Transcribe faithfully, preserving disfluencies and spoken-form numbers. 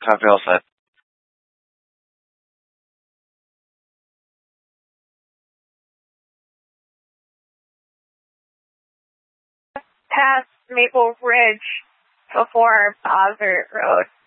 Copy all set. Past Maple Ridge before Bossert Road.